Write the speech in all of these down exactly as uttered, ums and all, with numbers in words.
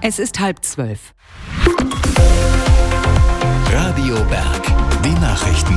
Es ist halb zwölf. Radio Berg, die Nachrichten.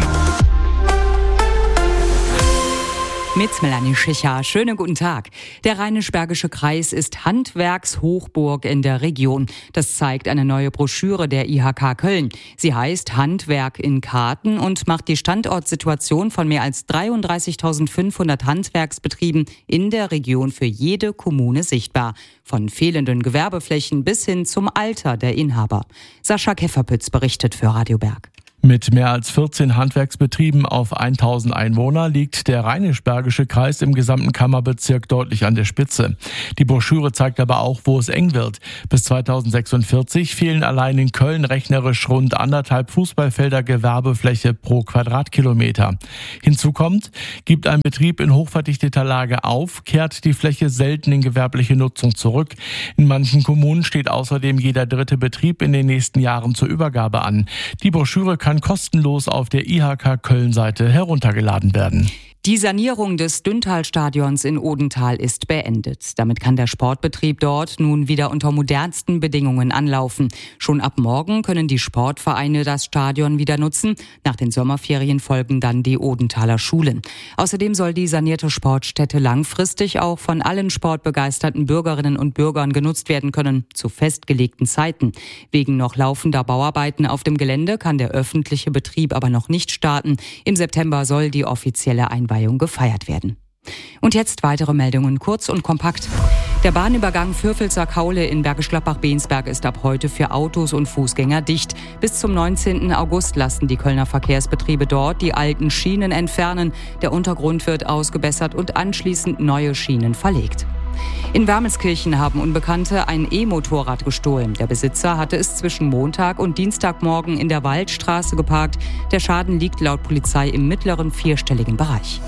Mit Melanie Schicher. Schönen guten Tag. Der Rheinisch-Bergische Kreis ist Handwerkshochburg in der Region. Das zeigt eine neue Broschüre der I H K Köln. Sie heißt Handwerk in Karten und macht die Standortsituation von mehr als dreiunddreißigtausendfünfhundert Handwerksbetrieben in der Region für jede Kommune sichtbar. Von fehlenden Gewerbeflächen bis hin zum Alter der Inhaber. Sascha Kefferpütz berichtet für Radio Berg. Mit mehr als vierzehn Handwerksbetrieben auf tausend Einwohner liegt der Rheinisch-Bergische Kreis im gesamten Kammerbezirk deutlich an der Spitze. Die Broschüre zeigt aber auch, wo es eng wird. Bis zweitausendsechsundvierzig fehlen allein in Köln rechnerisch rund anderthalb Fußballfelder Gewerbefläche pro Quadratkilometer. Hinzu kommt, gibt ein Betrieb in hochverdichteter Lage auf, kehrt die Fläche selten in gewerbliche Nutzung zurück. In manchen Kommunen steht außerdem jeder dritte Betrieb in den nächsten Jahren zur Übergabe an. Die Broschüre kann kostenlos auf der I H K Köln-Seite heruntergeladen werden. Die Sanierung des Dünntal-Stadions in Odenthal ist beendet. Damit kann der Sportbetrieb dort nun wieder unter modernsten Bedingungen anlaufen. Schon ab morgen können die Sportvereine das Stadion wieder nutzen. Nach den Sommerferien folgen dann die Odenthaler Schulen. Außerdem soll die sanierte Sportstätte langfristig auch von allen sportbegeisterten Bürgerinnen und Bürgern genutzt werden können, zu festgelegten Zeiten. Wegen noch laufender Bauarbeiten auf dem Gelände kann der öffentliche Betrieb aber noch nicht starten. Im September soll die offizielle Einweihung gefeiert werden. Und jetzt weitere Meldungen, kurz und kompakt. Der Bahnübergang Fürfelser Kaule in Bergisch Gladbach-Bensberg ist ab heute für Autos und Fußgänger dicht. Bis zum neunzehnten August lassen die Kölner Verkehrsbetriebe dort die alten Schienen entfernen. Der Untergrund wird ausgebessert und anschließend neue Schienen verlegt. In Wermelskirchen haben Unbekannte ein E-Motorrad gestohlen. Der Besitzer hatte es zwischen Montag und Dienstagmorgen in der Waldstraße geparkt. Der Schaden liegt laut Polizei im mittleren vierstelligen Bereich.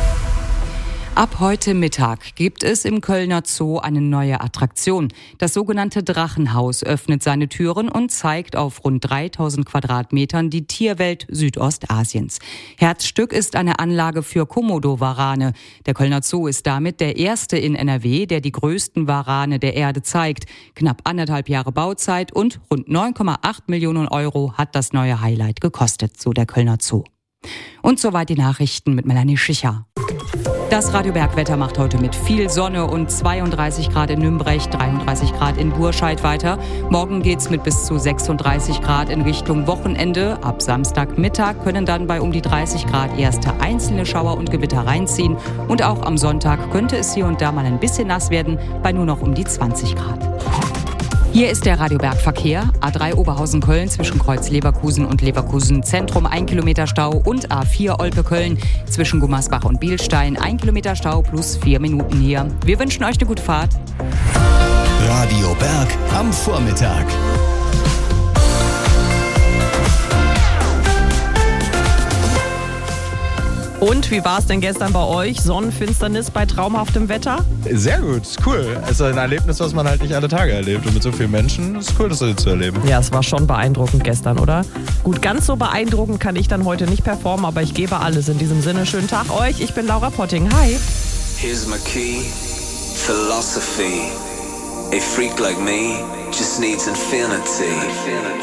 Ab heute Mittag gibt es im Kölner Zoo eine neue Attraktion. Das sogenannte Drachenhaus öffnet seine Türen und zeigt auf rund dreitausend Quadratmetern die Tierwelt Südostasiens. Herzstück ist eine Anlage für Komodo-Warane. Der Kölner Zoo ist damit der erste in N R W, der die größten Warane der Erde zeigt. Knapp anderthalb Jahre Bauzeit und rund neun Komma acht Millionen Euro hat das neue Highlight gekostet, so der Kölner Zoo. Und soweit die Nachrichten mit Melanie Schicher. Das Radio Berg Wetter macht heute mit viel Sonne und zweiunddreißig Grad in Nümbrecht, dreiunddreißig Grad in Burscheid weiter. Morgen geht's mit bis zu sechsunddreißig Grad in Richtung Wochenende. Ab Samstagmittag können dann bei um die dreißig Grad erste einzelne Schauer und Gewitter reinziehen. Und auch am Sonntag könnte es hier und da mal ein bisschen nass werden, bei nur noch um die zwanzig Grad. Hier ist der Radio Berg Verkehr. A drei Oberhausen-Köln zwischen Kreuz Leverkusen und Leverkusen Zentrum ein Kilometer Stau und A vier Olpe-Köln zwischen Gummersbach und Bielstein ein Kilometer Stau plus vier Minuten hier. Wir wünschen euch eine gute Fahrt. Radio Berg am Vormittag. Und wie war es denn gestern bei euch? Sonnenfinsternis bei traumhaftem Wetter? Sehr gut, cool. Es ist ein Erlebnis, was man halt nicht alle Tage erlebt. Und mit so vielen Menschen ist es cool, das so zu erleben. Ja, es war schon beeindruckend gestern, oder? Gut, ganz so beeindruckend kann ich dann heute nicht performen, aber ich gebe alles. In diesem Sinne, schönen Tag euch. Ich bin Laura Potting. Hi. Here's my key, philosophy. A freak like me just needs infinity.